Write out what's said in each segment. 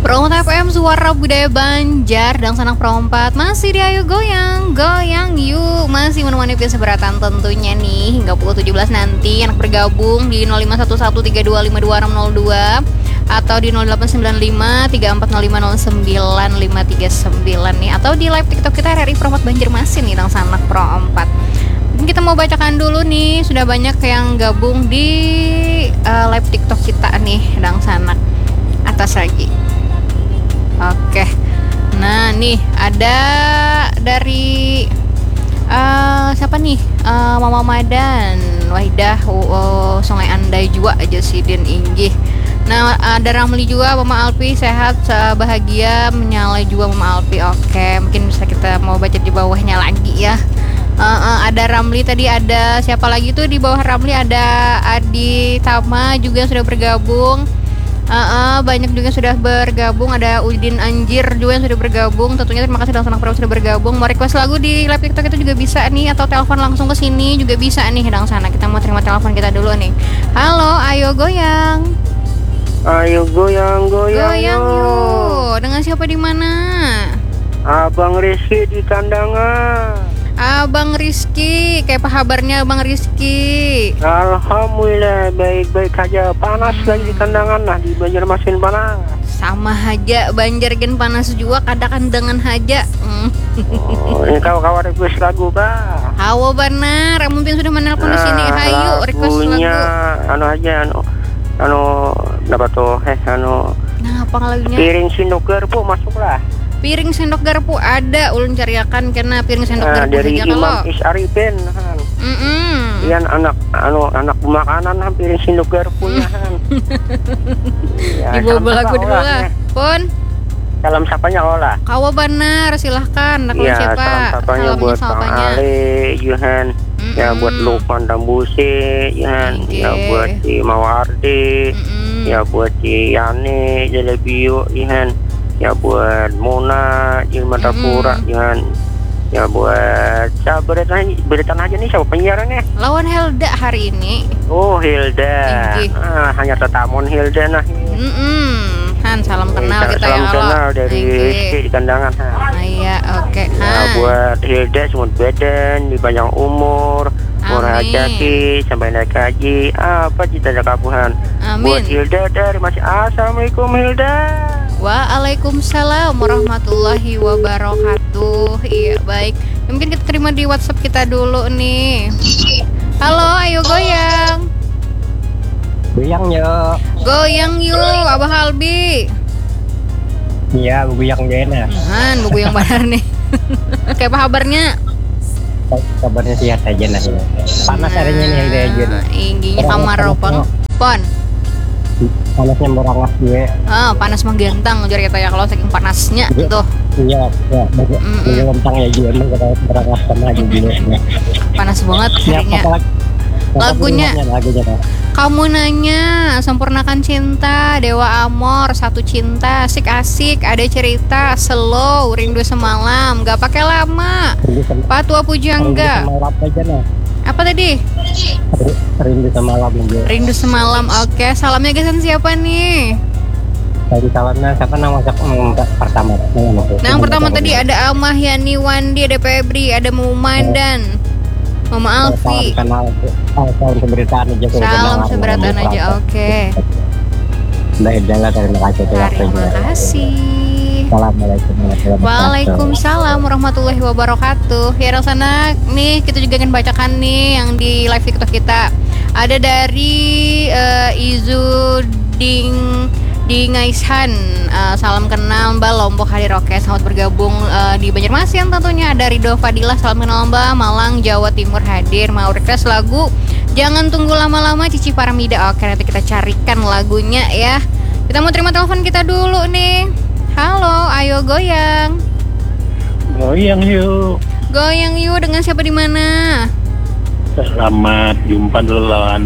Perompat FM Suara Budaya Banjar dan Sanak Perompat masih di Ayo Goyang, goyang yuk. Masih menemani via seberatan tentunya nih hingga pukul 17 nanti. Anak bergabung di 051132525602 atau di 089534050959 nih, atau di live TikTok kita RRI Perompat Banjarmasin nih dan Sanak Perompat. Kita mau bacakan dulu nih, sudah banyak yang gabung di live TikTok kita nih dan Sanak. Atas lagi. Oke, nah nih ada dari siapa nih? Mama Madan, Wahidah, Sungai Andai juga aja sih dan Inggih. Nah ada Ramli juga, Mama Alpi sehat, bahagia, menyalai juga Mama Alpi. Oke, mungkin bisa kita mau baca di bawahnya lagi ya. Ada Ramli tadi, ada siapa lagi tuh di bawah Ramli? Ada Adi Tama juga sudah bergabung. Banyak juga sudah bergabung. Ada Udin Anjir juga yang sudah bergabung. Tentunya terima kasih dan Sanak Perompat sudah bergabung. Mau request lagu di live TikTok itu juga bisa nih, atau telepon langsung ke sini juga bisa nih dan Sana. Kita mau terima telepon kita dulu nih. Halo, ayo goyang. Ayo goyang, goyang yuk. Dengan siapa di mana? Abang Rizky di kandangan. Abang Rizky, kayak apa kabarnya Abang Rizky? Alhamdulillah baik-baik aja. Panas lagi di kandangan nah, di Banjarmasin panas. Sama aja, Banjar gen panas juga, kadang-kadang aja. Ini kau request lagu bah. Hawa benar, mungkin sudah menelpon di sini. Hayu request lagunya, lagu. Apa tuh? Nah, apa lagunya? Piring sendok garpu masuklah. Piring sendok garpu ada, ulun cariakan karena piring sendok garpu dari saja Imam kalau. Isarifin kan. Ian anak makanan piring sendok garpunya kan. Ya, dibawa lagu dulu lah. Pun salam sapanya olah. Kawa benar, silahkan. Ya, salam sapanya buat Bang Ali, Yuhan. Ya buat Lukman Dambusi, Yuhan. Ya buat si Mawardi. Ya buat si Yani Jalebiyo, Yuhan. Ya buat Mona di Madapura, Yuhan. Ya buat siapa beretan aja nih, siapa penyiarannya? Lawan Hilda hari ini. Oh Hilda. Hanya tetamun Hilda nah. Han, salam kenal kita salam ya. Salam kenal dari Rizky di kandangan. Iya, oke. Ya buat Hilda semut badan, di panjang umur, murah rezeki, sampai naik haji. Apa cita-cita kabuhan? Buat Hilda dari masih. Assalamualaikum Hilda. Waalaikumsalam warahmatullahi wabarakatuh. Iya baik, mungkin kita terima di WhatsApp kita dulu nih. Halo, ayo goyang. Goyang yuk. Goyang yuk, Abah Halbi. Iya, goyang gena. Bu yang benar nih. Kayak apa kabarnya? Kabarnya sehat aja nah. Panas harinya nih aja. Ingginya kamar ropang. Pon. Panasnya merangas gue. Panas mah gentang jujur kita ya, kalau saking panasnya tuh. Iya. Gentang ya juga merangas sama aja gitu. Panas banget harinya. Lagunya kamu nanya, sempurnakan cinta, Dewa Amor, satu cinta, asik-asik, ada cerita, slow, rindu semalam, gak pakai lama, patua pujangga. Apa tadi? Rindu semalam. Rindu semalam, oke. Salamnya gesan siapa nih? Tadi salamnya siapa nama pertama? Yang pertama tadi ada Amah, Yani, Wandi, ada Febri, ada Mumadan, Mama Alfi. Salam seberitaan aja. Salam seberitaan aja, oke. Terima kasih. Terima kasih. Assalamualaikum. Waalaikumsalam warahmatullahi wabarakatuh. Ya Rosana, nih kita juga akan bacakan nih yang di live TikTok kita. Ada dari Izuding di Ngaishan, salam kenal Mbak, Lombok hadir, oke, selamat bergabung di Banjarmasin tentunya. Ada Ridho Fadilah, salam kenal Mbak, Malang Jawa Timur hadir, mau request lagu Jangan Tunggu Lama-Lama Cici Paramida. Oke, nanti kita carikan lagunya ya. Kita mau terima telepon kita dulu nih. Halo, ayo goyang. Goyang yuk. Goyang yuk, dengan siapa di mana? Selamat jumpa dulu lawan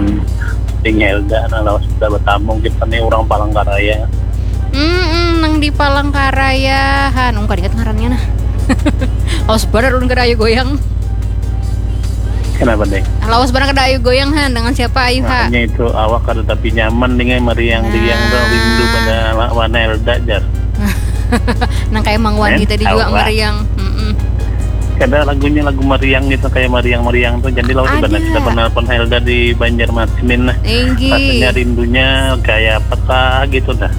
Hilda, lawan sudah bertamu kita nih orang Palangkaraya. Nang di Palangkaraya, nungka diingat ngarannya nah. Awas bener ulun kada ayo goyang. Kenapa deh? Lawas barang ada Ayu goyang Han dengan siapa Ayu ha? Makanya itu awak ada tapi nyaman dengan meriang-riang tuh rindu pada warna Elda jar. Nang kayak Mang Wandi tadi juga meriang. Ada lagunya lagu meriang gitu kayak meriang tuh. Jadi lawas benar kita penelpon Elda di Banjarmasin nah. Rasanya rindunya kayak peta gitu dah.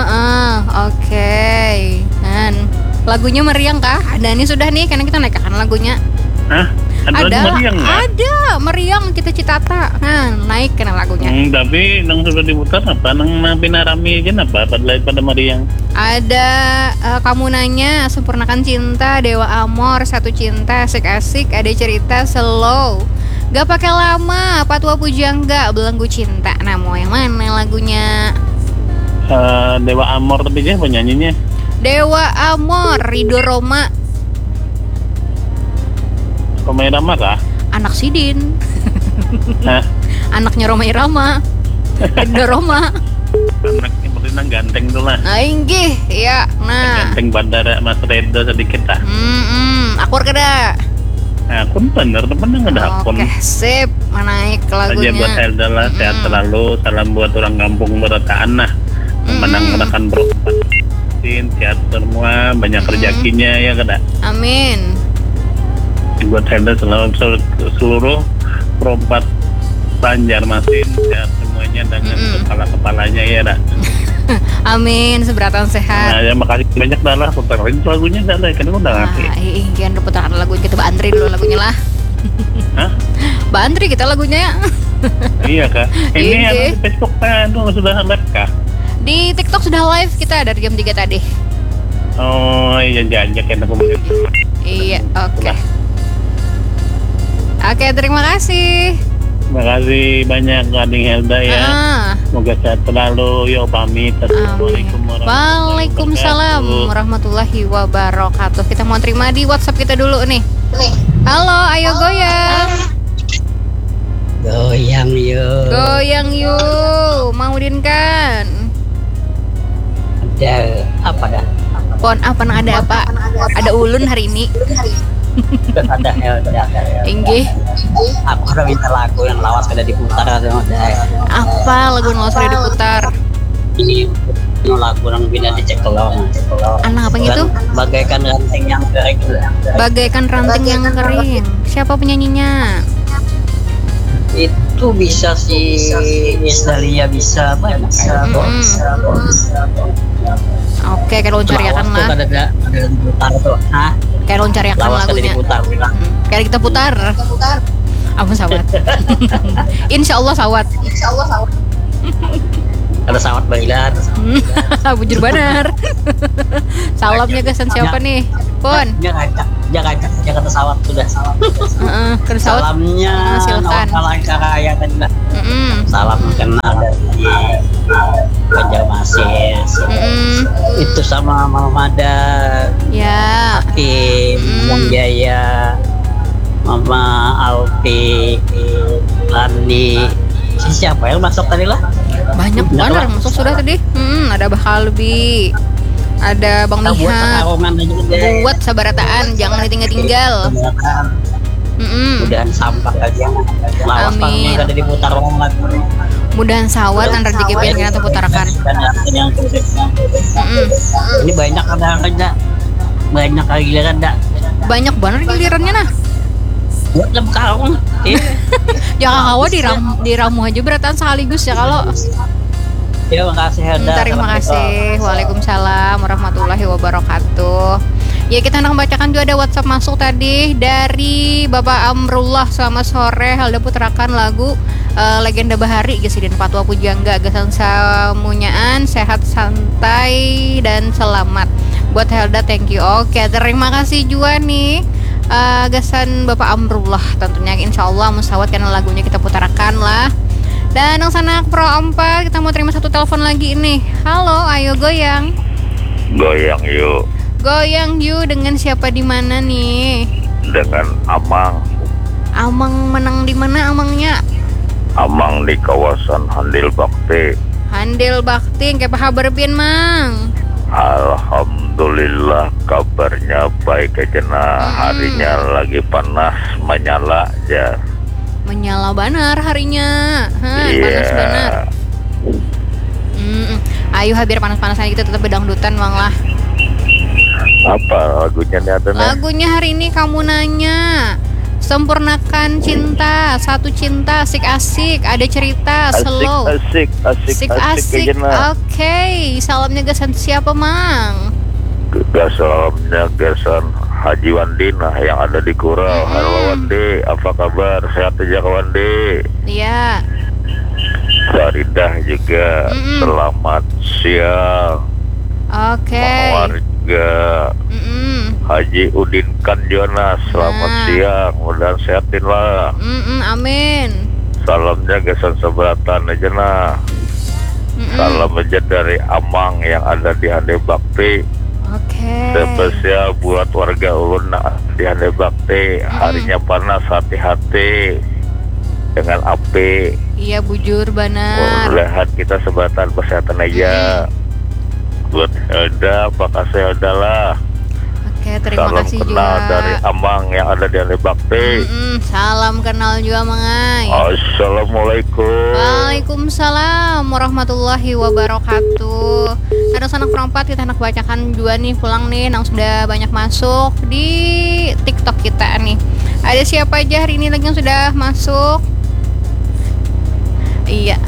Oke. Han, lagunya meriang kah? Ada nih sudah nih karena kita naikkan lagunya. Hah? Ada meriang kita Citata. Nah, naik kena lagunya. Tapi nang sudah diputar apa? Nang Pinarami aja apa? Pada meriang. Ada kamu nanya, sempurnakan cinta, Dewa Amor, satu cinta, asik-asik, ada cerita slow. Gak pakai lama, Patwa Pujangga, belenggu cinta. Nah, mau yang mana lagunya? Dewa Amor tapi dia penyanyinya. Dewa Amor, Ridho Roma. Romai Rama kah? Anak Sidin. Hah? Anaknya Romai Rama. Ridho Roma. Anaknya Perinang ganteng tuh lah. Nah, inggih, ya. Nah. Ganteng bandara Mas Redo sedikit lah. Akur kada. Akun bener ada akun. Oke, sip. Naik lagunya. Saja buat Elda lah, sehat selalu. Salam buat orang kampung Berataan lah. Menang-menangkan berobat. Sehat semua, banyak rezekinya ya kada. Amin. Buat Elda seluruh perompat Banjarmasin sehat semuanya dengan kepala-kepalanya ya dah. Amin, seberatan sehat. Nah, ya makasih banyak dah lah puterin lagunya dah lah, kan udah ngerti. Jangan putarkan lagu kita Mbak Andri dulu lagunya lah. Hah? Mbak Andri kita lagunya ya. Iya kak. Ini yang di Facebook kan sudah live kah? Di TikTok sudah live kita dari jam 3 tadi. Oh iya jangan kan aku. Iya, oke. Oke, terima kasih. Terima kasih banyak Gading Helda ya. Semoga sehat selalu. Yo pamit. Assalamualaikum Waalaikumsalam warahmatullahi wabarakatuh. Kita mau terima di WhatsApp kita dulu nih. Halo, ayo goyang. Goyang yuk. Goyang yuk. Mau kan? Ada apa dah? Pon apa ada apa? Ada ulun hari ini. Ada Helda. Inggih. Aku udah minta lagu yang lawas sudah diputar ada. Apa lagu yang lawas sudah diputar? Ini lagu yang bina dicek tolong. Anak apa gitu? Bagaikan ranting yang kering. Bagaikan ranting yang kering. Siapa penyanyinya? Itu bisa si Isdalia bisa banyak. Oke, kayak loncariakan lah. Ada diputar tuh. Hah? Kayak loncariakan lagunya. Kayak kita putar. Ampun sawat. Insya Allah sawat. Ada sawat bailan. Bujur benar. Salamnya kesan siapa nih? Pon. Jangan kata sawat sudah. Salamnya silakan. Karaya tadi lah. Salam kenal dari Banjarmasin. Itu sama Mama Mada. Ya. Hakim, Bang Jaya, Mama Alfi, Lani. Siapa yang masuk tadi lah? Banyak banget masuk sudah tadi. Ada Bahalbi, ada Bang Miha. Buat sabarataan, jangan ditinggal-tinggal. Mudahan sampah aja. Amin. Ada diputar lagi. Mudahan sawat dan rezeki pian kita putarakan. Ini banyak ada banyak giliran dah. Banyak banget gilirannya nah. Buat kalung. Jangan kawa diramu aja beratan sekaligus ya kalau. Ya makasih Helda. Terima kasih. Waalaikumsalam warahmatullahi wabarakatuh. Ya kita hendak membacakan juga ada WhatsApp masuk tadi dari Bapak Amrullah. Selamat sore, Helda putrakan lagu Legenda Bahari Gesiden Patwa Pujangga Gasan Samunyaan, sehat santai dan selamat. Buat Helda thank you. Oke, terima kasih juga nih gasan Bapak Amrullah. Tentunya insya Allah musawat karena lagunya kita putarkan lah. Dan yang sana Pro 4 kita mau terima satu telepon lagi nih. Halo, ayo goyang. Goyang yuk. Goyang yuk dengan siapa di mana nih? Dengan Amang. Amang menang di mana Amangnya? Amang di kawasan Handil Bakti. Handil Bakti, kayak kabar pian Mang? Alhamdulillah kabarnya baik aja nah. Harinya lagi panas menyala aja. Menyala banar harinya. Panas banar. Ayo biar panas-panasan gitu tetap bedangdutan Bang lah. Apa lagunya nih ada nih? Lagunya hari ini kamu nanya. Sempurnakan cinta, satu cinta, asik-asik, ada cerita, slow. Asik. Oke, salamnya gasan siapa Mang? Salamnya gasan Haji Wandina yang ada di Kurau. Halo Wandi, apa kabar? Sehat aja Wandi? Iya. Faridah juga. Selamat siang. Oke. Mawar juga. Haji Udin Kanjona, selamat siang. Mudah sehatin lah. Amin. Salamnya gasan seberatan aja nah. Salam aja dari Amang yang ada di Hande Bakti. Oke. Spesial buat warga Ulun di Hande Bakti. Harinya panas, hati-hati dengan api. Iya bujur benar. Lihat kita seberatan kesehatan aja. Buat Helda, makasih Helda lah. Oke, terima kasih juga. Salam kenal dari Amang yang ada di Hande Bakti. Salam kenal juga Mangai. Assalamualaikum. Waalaikumsalam warahmatullahi wabarakatuh. Ada sanak perempat kita anak bacakan dua nih pulang nih yang sudah banyak masuk di TikTok kita nih. Ada siapa aja hari ini lagi yang sudah masuk? Iya.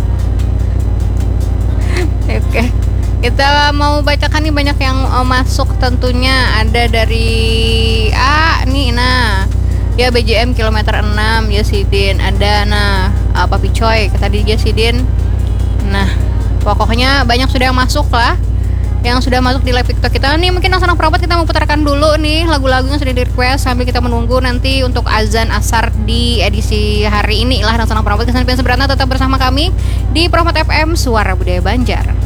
Oke. Kita mau bacakan nih banyak yang masuk tentunya. Ada dari nih nah. Ya BJM kilometer 6 Yasidin. Ada Papi Coy tadi Yasidin. Nah, pokoknya banyak sudah yang masuk lah. Yang sudah masuk di live TikTok kita. Nih mungkin langsung perawat kita mau putarkan dulu nih lagu-lagu yang sudah di request sambil kita menunggu nanti untuk azan asar di edisi hari ini lah. Langsung perawat kesan seberatnya tetap bersama kami di Promat FM Suara Budaya Banjar.